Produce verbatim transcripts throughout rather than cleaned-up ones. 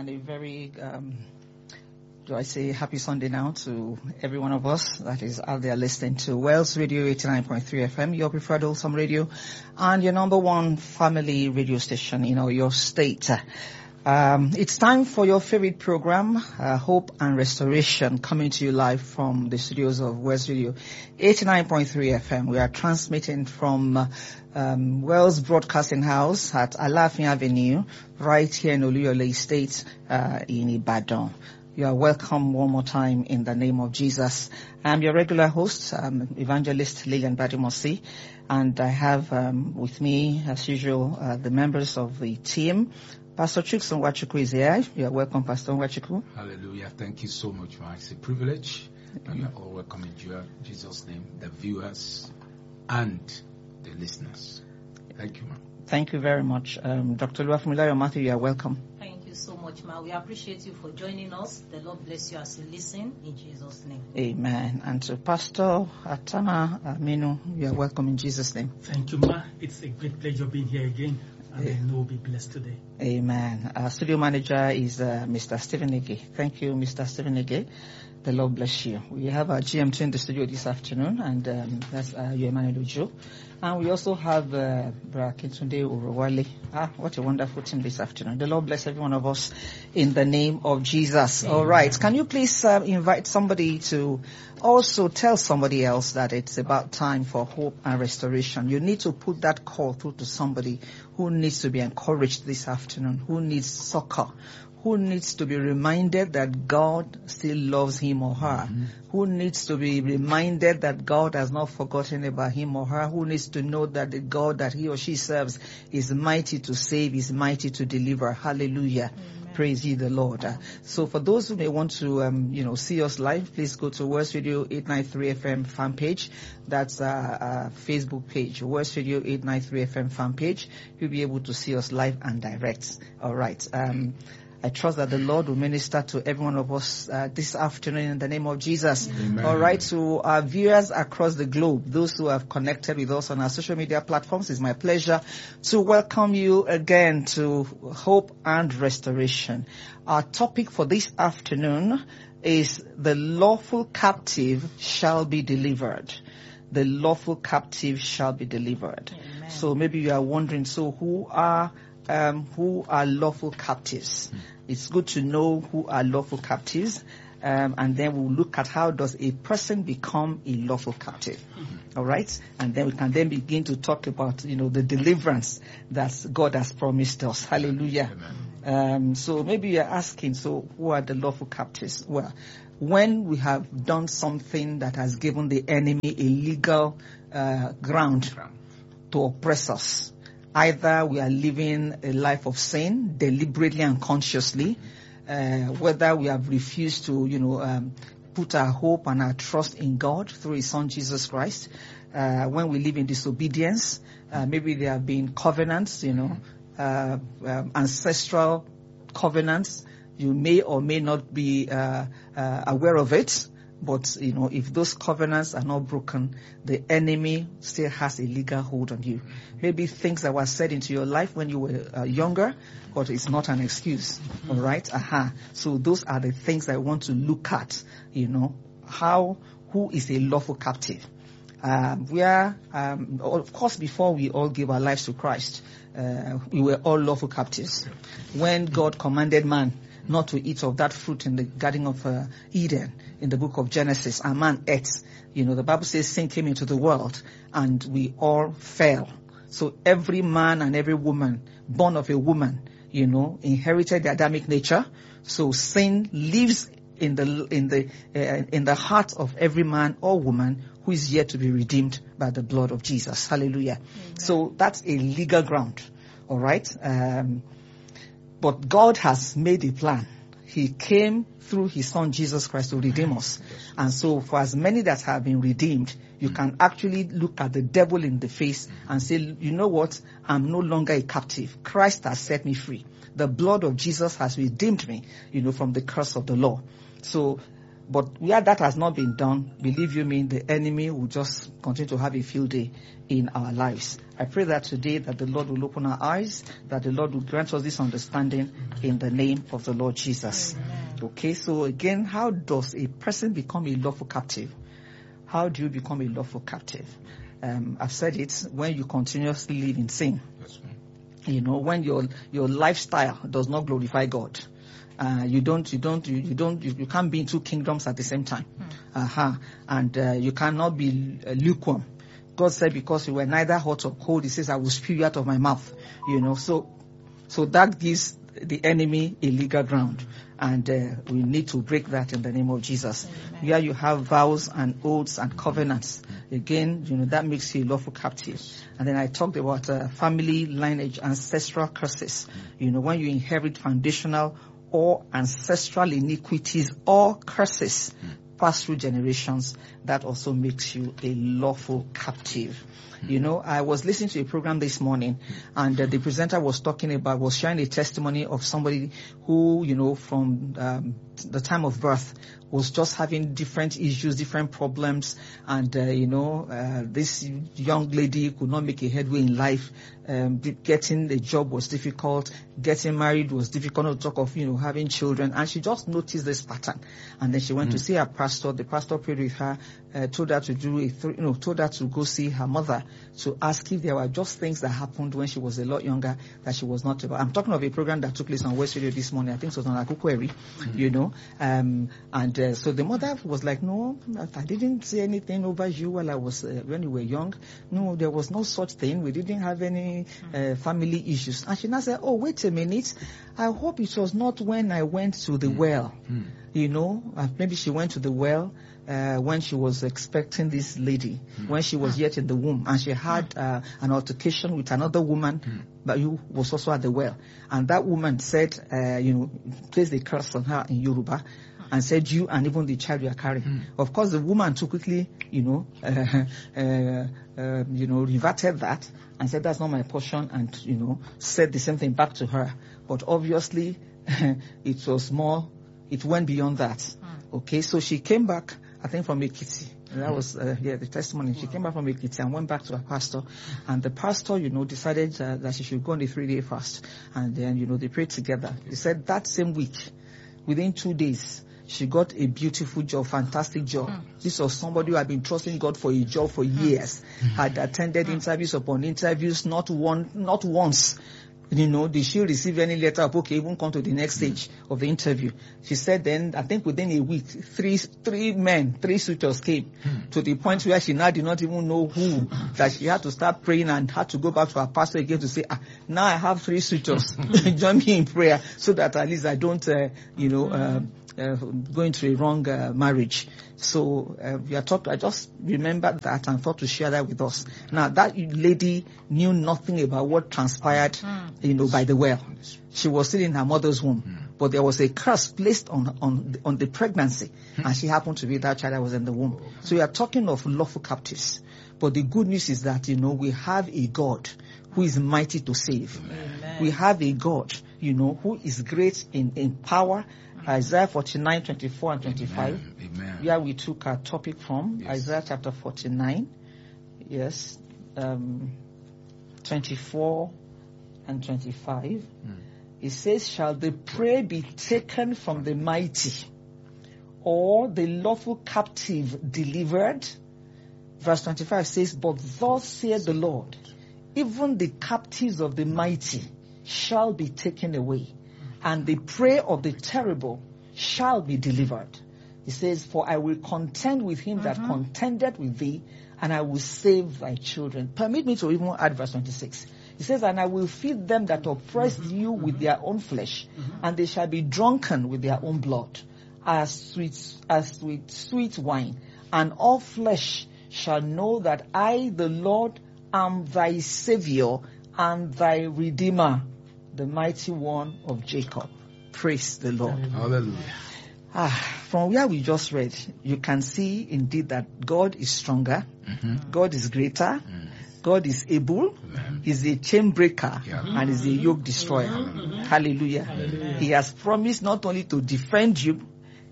And a very, um, do I say happy Sunday now to every one of us that is out there listening to Wells Radio eighty-nine point three F M, your preferred Wholesome Radio, and your number one family radio station in your state. Um, it's time for your favorite program, uh, Hope and Restoration, coming to you live from the studios of Wells Radio eighty-nine point three F M. We are transmitting from uh, um, Wells Broadcasting House at Alafin Avenue, right here in Oluyole Estate uh, in Ibadan. You are welcome one more time in the name of Jesus. I'm your regular host, um, Evangelist Lillian Badimosi, and I have um, with me, as usual, uh, the members of the team. Pastor Chukwu Nwachukwu is here. You are welcome, Pastor Nwachukwu. Hallelujah. Thank you so much, man. It's a privilege. And you are all welcome in Jesus' name, the viewers and the listeners. Thank you, man. Thank you very much. Um, Doctor Luafumilayo Matthew, you are welcome. Thank you so much, ma. We appreciate you for joining us. The Lord bless you as you listen in Jesus' name. Amen. And to Pastor Atama Aminu, you are welcome in Jesus' name. Thank you, ma. It's a great pleasure being here again. And I know we'll be blessed today. Amen. Our studio manager is uh, Mister Stephen Ege. Thank you, Mister Stephen Ege. The Lord bless you. We have our G M two in the studio this afternoon, and um, that's uh, Emmanuel Ojo. And we also have uh, Bra Kintunde Urowale. Ah, what a wonderful team this afternoon. The Lord bless every one of us in the name of Jesus. Amen. All right. Can you please uh, invite somebody to also tell somebody else that it's about time for hope and restoration? You need to put that call through to somebody who needs to be encouraged this afternoon, who needs succor, who needs to be reminded that God still loves him or her, mm-hmm. who needs to be reminded that God has not forgotten about him or her, who needs to know that the God that he or she serves is mighty to save, is mighty to deliver. Hallelujah. Amen. Praise ye the Lord. Uh, so for those who may want to, um, you know, see us live, please go to Wells Radio eight ninety-three F M fan page. That's our uh, Facebook page, Wells Radio eight ninety-three F M fan page. You'll be able to see us live and direct. All right. Um, I trust that the Lord will minister to every one of us uh, this afternoon in the name of Jesus. Amen. All right, to our viewers across the globe, those who have connected with us on our social media platforms, it's my pleasure to welcome you again to Hope and Restoration. Our topic for this afternoon is the lawful captive shall be delivered. The lawful captive shall be delivered. Amen. So maybe you are wondering, so who are Um, who are lawful captives? Mm. It's good to know who are lawful captives, um, and then we'll look at how does a person become a lawful captive. Mm-hmm. All right, and then we can then begin to talk about, you know, the deliverance that God has promised us. Hallelujah. Um, so maybe you're asking, so who are the lawful captives? Well, when we have done something that has given the enemy a legal uh, ground to oppress us. Either we are living a life of sin deliberately and consciously, uh, whether we have refused to, you know, um, put our hope and our trust in God through his son Jesus Christ, uh, when we live in disobedience, uh, maybe there have been covenants, you know, uh, um, ancestral covenants. You may or may not be uh, uh, aware of it. But, you know, if those covenants are not broken, the enemy still has a legal hold on you. Maybe things that were said into your life when you were uh, younger, but it's not an excuse. Mm-hmm. All right? Aha. So those are the things I want to look at, you know, how, who is a lawful captive? Um, we are, um, of course, before we all gave our lives to Christ, uh, we were all lawful captives. When God commanded man not to eat of that fruit in the Garden of uh, Eden, in the book of Genesis, and man ate. You know, the Bible says sin came into the world and we all fell. So every man and every woman born of a woman, you know, inherited the Adamic nature. So sin lives in the in the uh, in the heart of every man or woman who is yet to be redeemed by the blood of Jesus. Hallelujah. Amen. So that's a legal ground. All right. Um, but God has made a plan. He came through his son Jesus Christ to redeem us. And so for as many that have been redeemed, you can actually look at the devil in the face and say, you know what? I'm no longer a captive. Christ has set me free. The blood of Jesus has redeemed me, you know, from the curse of the law. So But where that has not been done, believe you me, the enemy will just continue to have a field day in our lives. I pray that today that the Lord will open our eyes, that the Lord will grant us this understanding in the name of the Lord Jesus. Amen. Okay, so again, how does a person become a lawful captive? How do you become a lawful captive? Um, I've said it, when you continuously live in sin. Yes, you know, when your your lifestyle does not glorify God. Uh, you don't, you don't, you, you don't, you, you can't be in two kingdoms at the same time. Mm. Uh-huh. And uh, you cannot be uh, lukewarm. God said, because you were neither hot or cold, He says, I will spew you out of my mouth. You know, so, so that gives the enemy a legal ground. And uh, we need to break that in the name of Jesus. Amen. Where you have vows and oaths and covenants, again, you know, that makes you a lawful captive. And then I talked about uh, family lineage, ancestral curses. You know, when you inherit foundational or ancestral iniquities or curses mm. pass through generations, that also makes you a lawful captive. Mm. You know, I was listening to a program this morning, and uh, the presenter was talking about, was sharing a testimony of somebody who, you know, from um, the time of birth was just having different issues, different problems, and, uh, you know, uh, this young lady could not make a headway in life. Um, getting a job was difficult. Getting married was difficult, not to talk of, you know, having children. And she just noticed this pattern. And then she went mm. to see her pastor. The pastor prayed with her, uh, told her to do a, th- you know, told her to go see her mother to ask if there were just things that happened when she was a lot younger that she was not about. I'm talking of a program that took place on West Radio this morning. I think it was on Akukweri, mm-hmm. you know, um, and uh, so the mother was like, no, I didn't say anything over you while I was, uh, when you were young. No, there was no such thing. We didn't have any uh, family issues. And she now said, oh, wait a minute. I hope it was not when I went to the mm. well. Mm. You know, uh, maybe she went to the well uh, when she was expecting this lady, mm. when she was yet in the womb, and she had uh, an altercation with another woman, mm. but who was also at the well. And that woman said, uh, you know, placed a curse on her in Yoruba, and said, you and even the child you are carrying. Mm. Of course, the woman too quickly, you know, uh, uh, uh, you know, reverted that and said, that's not my portion, and, you know, said the same thing back to her. But obviously, it was more, it went beyond that. Mm. Okay, so she came back, I think, from Ekiti. That was, uh, yeah, the testimony. She came back from Ekiti and went back to her pastor. And the pastor, you know, decided uh, that she should go on a three-day fast. And then, you know, they prayed together. He said that same week, within two days, she got a beautiful job, fantastic job. Mm. This was somebody who had been trusting God for a job for years, mm. had attended mm. interviews upon interviews, not one, not once. You know, did she receive any letter of, okay, even come to the next stage of the interview? She said then, I think within a week, three three men, three suitors came hmm. to the point where she now did not even know who, that she had to start praying and had to go back to her pastor again to say, ah, now I have three suitors. Join me in prayer so that at least I don't, uh, you know, uh, uh, go into a wrong uh, marriage. So uh, we are talking. I just remembered that and thought to share that with us. Now that lady knew nothing about what transpired, mm. you know, by the well. She was still in her mother's womb, mm. but there was a curse placed on on on the pregnancy, mm. and she happened to be that child that was in the womb. Oh. So we are talking of lawful captives. But the good news is that, you know, we have a God who is mighty to save. Amen. We have a God, you know, who is great in in power. Isaiah forty-nine, twenty-four and twenty-five. Amen. Amen. Where we took our topic from. Yes. Isaiah chapter forty-nine. Yes. Um, twenty-four and twenty-five. Mm. It says, shall the prey be taken from the mighty, or the lawful captive delivered? Verse twenty-five says, but thus saith the Lord, even the captives of the mighty shall be taken away, and the prey of the terrible shall be delivered. He says, for I will contend with him mm-hmm. that contended with thee, and I will save thy children. Permit me to even add verse twenty-six. He says, and I will feed them that oppress mm-hmm. you with their own flesh, mm-hmm. and they shall be drunken with their own blood, as sweet, as with sweet wine. And all flesh shall know that I, the Lord, am thy Savior and thy Redeemer, the mighty one of Jacob. Praise the Lord. Hallelujah. Ah, from where we just read, you can see indeed that God is stronger, mm-hmm. God is greater, mm. God is able, mm. He's a chain breaker, yeah. and is a yoke destroyer. Mm-hmm. Hallelujah. Hallelujah. He has promised not only to defend you,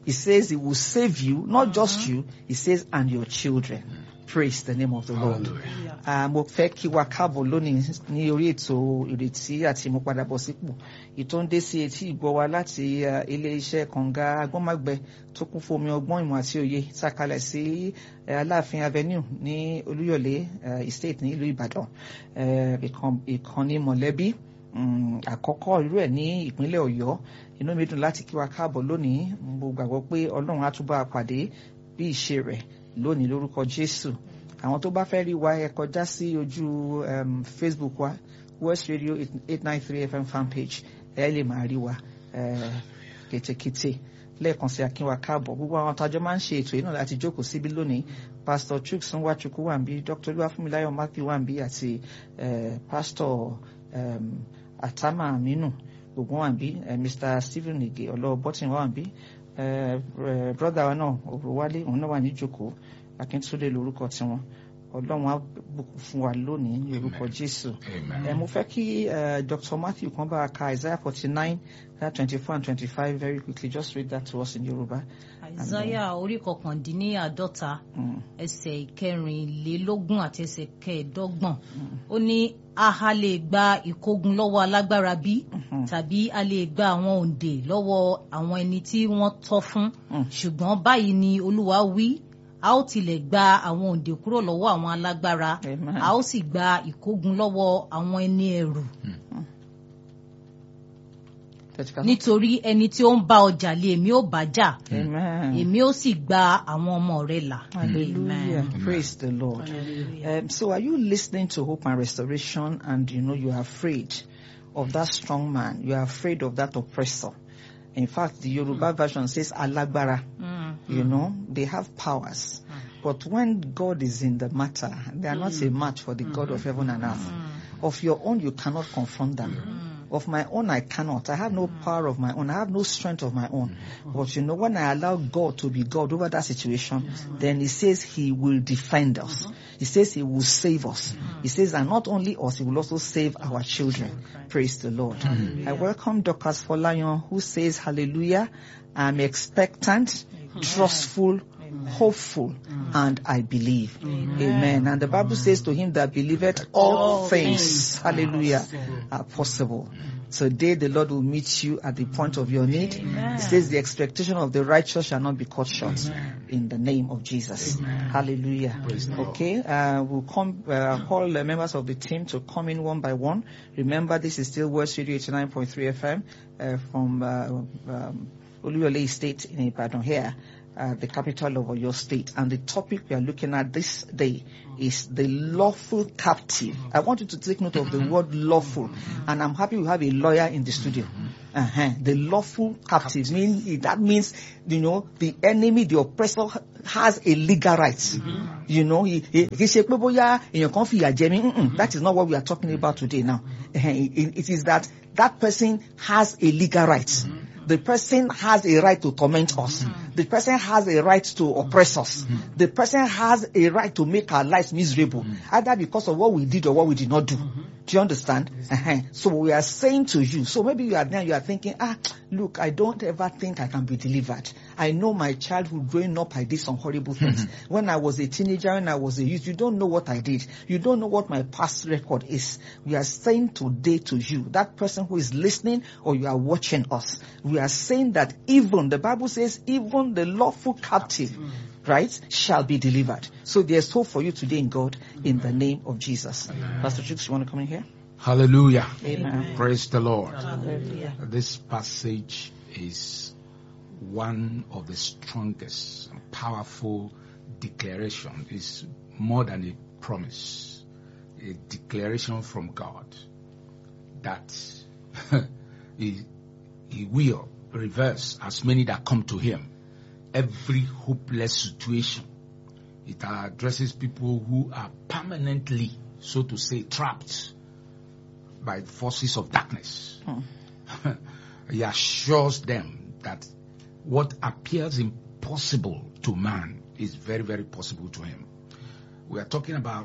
He says he will save you, not just you, he says, and your children. Praise the name of the Lord. Mo fẹ́ kí wa káàbọ̀ lónìí ní orí ètò ìrètí àti ìmúpadàbọ̀sípò. Ìtò ń dé sí etí ìgbọ́ wa láti ilé iṣẹ́ kànga agbọ́nmágbẹ tó kún fún omi ọgbọ́n ìmọ̀ àti òye sákalẹ̀ sí Aláàfin Avenue ní Olúyọ̀lé Estate ní ìlú Ìbàdàn. Ìkànnì mọ̀lẹ́bí àkọ́kọ́ irú ẹ̀ ní ìpínlẹ̀ Ọ̀yọ́. Inú mi dùn láti kí wa káàbọ̀ lónìí. Mo gbàgbọ́ pé Ọlọ́run á túbọ̀ pàdé bí ìṣe rẹ̀ lónìí lórúkọ Jésù. Àwọn tó bá fẹ́ rí wa ẹ kọjá sí ojú um, Facebook wa West Radio eight ninety-three F M fan page ẹ lè máa rí wa kètèkètè lẹ́ẹ̀kan sí akínwá káàbọ̀. Gbogbo àwọn tájọ́ máa ń ṣe ètò yìí náà láti jókòó síbí lónìí. Pastor Chuks Nwachukwu wà níbí, Doctor Olúwafúnmiláyọ̀ Matthew wà níbí àti Pastor um, Atama Aminu gbogbo wà níbí, Mister Stephen Ige ọlọ́ọ̀bọ́tìn wà níbí. Uh, uh, brother wa náà Òrùwálé òun náà wà ní ìjókòó Akíntúndé lórúkọ tiwọn. Ọlọ́run á bùkún fún wa lónìí ní orúkọ Jésù. Ẹ mo fẹ́ kí Doctor Matthew kan bá ka Isaiah forty-nine twenty-four and twenty-five very quickly, just read that to us in Yoruba. Isaiah orí kọkàndínláàdọ́ta ẹsẹ̀ ìkẹrìnlélógún àti ẹsẹ̀ kẹẹ̀ẹ́dọ́gbọ̀n. Ó ní a ha lè gba ìkógun lọ́wọ́ alágbára bí tàbí a lè gba àwọn òǹdè lọ́wọ́ àwọn ẹni tí wọ́n tọ́ fún. Ṣùgbọ́n báyìí ni Olúwa wí, a ó tilẹ̀ gba àwọn òǹdè kúrò lọ́wọ́ àwọn alágbára, a ó sì gba ìkógun lọ́wọ́ àwọn ẹni ẹ̀rù. Nítorí ẹni tí ó ń bá ọjà lé èmi ó bá jà, èmi ó sì gba àwọn ọmọ rẹ̀ là. Hallelujah. Praise the Lord. Um, so are you listening to Hope and Restoration and you know you are afraid of that strong man, you are afraid of that oppressor? In fact, the Yoruba mm. version says alagbara. Mm. You know, they have powers. Mm. But when God is in the matter, they are mm. not a match for the mm. God of heaven and earth. Mm. Of your own, you cannot confront them. Mm. Of my own, I cannot. I have no mm. power of my own. I have no strength of my own. Mm. But you know, when I allow God to be God over that situation, mm. then he says he will defend us. Mm-hmm. He says he will save us. Mm. He says, and not only us, he will also save our children. Mm. Praise the Lord. Mm. I welcome Doctor Folayan, who says, hallelujah, I'm expectant, Amen. Trustful, Amen. Hopeful, mm. and I believe. Amen. Amen. And the Bible says to him that believeth, all, all things, things, hallelujah, are possible. Today the Lord will meet you at the point of your need. Amen. It says the expectation of the righteous shall not be cut short. Amen. In the name of Jesus. Amen. Hallelujah. Okay, uh, we'll come, uh, call the members of the team to come in one by one. Remember, this is still West Radio eighty-nine point three F M uh, from uh, um, Oluyole Estate in Ibadan here. Uh, the capital of your state, and the topic we are looking at this day is the lawful captive. I want you to take note of the word lawful, and I'm happy we have a lawyer in the studio. Uh-huh. The lawful captive mean that means you know the enemy, the oppressor has a legal right. Mm-hmm. You know, he, he, he say, that is not what we are talking about today. Now, uh-huh. it, it is that that person has a legal right. Mm-hmm. The person has a right to torment us. Mm-hmm. The person has a right to oppress us. Mm-hmm. The person has a right to make our lives miserable, mm-hmm. either because of what we did or what we did not do. Mm-hmm. Do you understand? Yes. Uh-huh. So we are saying to you, so maybe you are there, you are thinking, ah, look, I don't ever think I can be delivered. I know my childhood growing up, I did some horrible things. Mm-hmm. When I was a teenager, when I was a youth, you don't know what I did. You don't know what my past record is. We are saying today to you, that person who is listening or you are watching us, we are saying that even, the Bible says, even the lawful captive, mm-hmm. right, shall be delivered. So there's hope for you today in God, in the name of Jesus. Amen. Pastor Chuks, you want to come in here? Hallelujah. Amen. Praise the Lord. Hallelujah. This passage is one of the strongest and powerful declaration. It's more than a promise, a declaration from God that he, he will reverse as many that come to him every hopeless situation. It addresses people who are permanently, so to say, trapped by forces of darkness. Hmm. He assures them that what appears impossible to man is very, very possible to him. We are talking about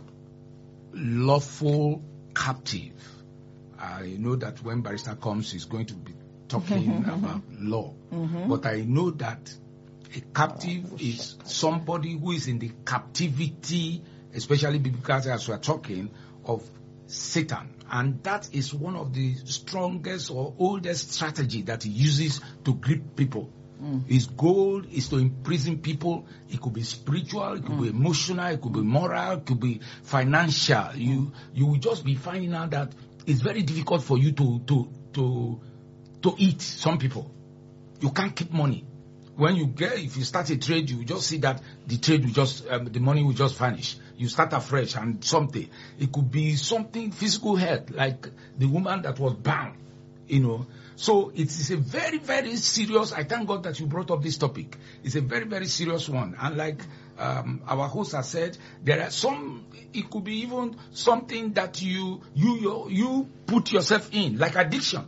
lawful captive. I know that when Barrister comes, he's going to be talking mm-hmm, about mm-hmm. law. Mm-hmm. But I know that A captive is somebody who is in the captivity, especially because as we are talking of Satan. And that is one of the strongest or oldest strategy that he uses to grip people. Mm. His goal is to imprison people. It could be spiritual, it could mm. be emotional, it could be moral, it could be financial. You you will just be finding out that it's very difficult for you to to to to eat. Some people, you can't keep money. When you get, if you start a trade, you just see that the trade will just, um, the money will just vanish. You start afresh and something. It could be something physical health, like the woman that was bound, you know. So it is a very, very serious, I thank God that you brought up this topic. It's a very, very serious one. And like um, our host has said, there are some, it could be even something that you, you, you, you put yourself in, like addiction.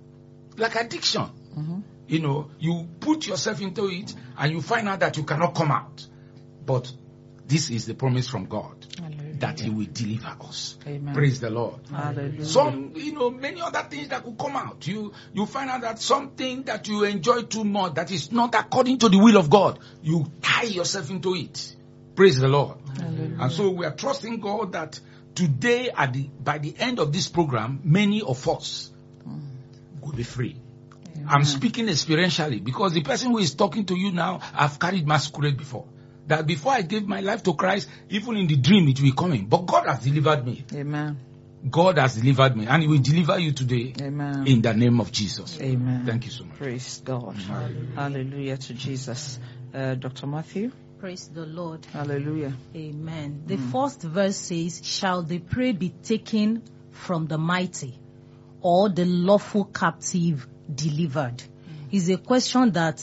Like addiction. Mm-hmm. You know, you put yourself into it and you find out that you cannot come out. But this is the promise from God. Hallelujah. That He will deliver us. Amen. Praise the Lord. Hallelujah. Some, you know, many other things that could come out. You, you find out that something that you enjoy too much, that is not according to the will of God, you tie yourself into it. Praise the Lord. Hallelujah. And so we are trusting God that today, at the, by the end of this program, many of us will be free. I'm speaking experientially because the person who is talking to you now, I've carried masquerade before. That before I gave my life to Christ, even in the dream it will be coming. But God has delivered me. Amen. God has delivered me and He will deliver you today. Amen. In the name of Jesus. Amen. Thank you so much. Praise God. Hallelujah, Hallelujah to Jesus. Uh, Doctor Matthew. Praise the Lord. Hallelujah. Amen. The mm. first verse says, shall the prey be taken from the mighty, or the lawful captive delivered? Mm. Is a question that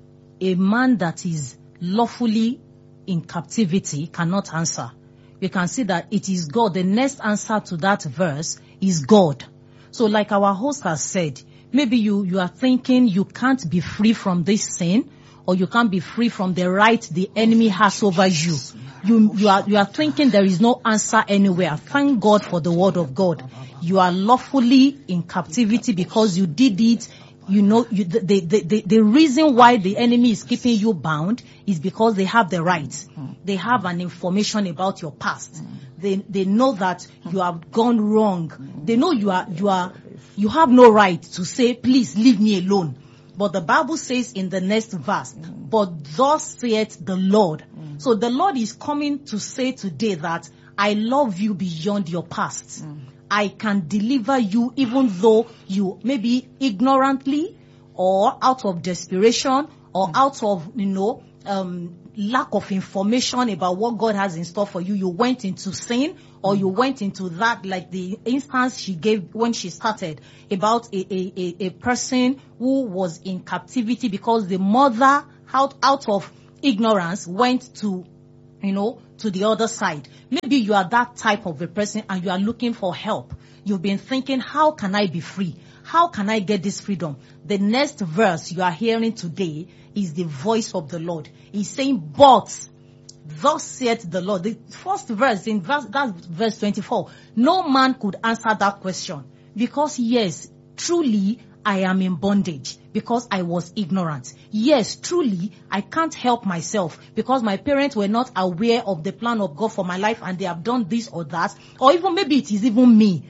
a man that is lawfully in captivity cannot answer. We can see that it is God. The next answer to that verse is God. So like our host has said, maybe you, you are thinking you can't be free from this sin, or you can't be free from the right the enemy has over you. You, you are, you are thinking there is no answer anywhere. Thank God for the word of God. You are lawfully in captivity because you did it. You know, you, the, the, the, the reason why the enemy is keeping you bound is because they have the right. They have an information about your past. They, they know that you have gone wrong. They know you are, you are, you have no right to say, please leave me alone. But the Bible says in the next verse, but thus saith the Lord. So the Lord is coming to say today that I love you beyond your past. I can deliver you even though you maybe ignorantly or out of desperation or mm. out of, you know, um, lack of information about what God has in store for you. You went into sin or you went into that, like the instance she gave when she started about a, a, a, a person who was in captivity because the mother out, out of ignorance went to, you know, to the other side. Maybe you are that type of a person and you are looking for help. You've been thinking, how can I be free? How can I get this freedom? The next verse you are hearing today is the voice of the Lord. He's saying, but thus saith the Lord. The first verse in verse, that's verse twenty-four. No man could answer that question because yes, truly I am in bondage because I was ignorant. Yes, truly, I can't help myself because my parents were not aware of the plan of God for my life and they have done this or that. Or even maybe it is even me.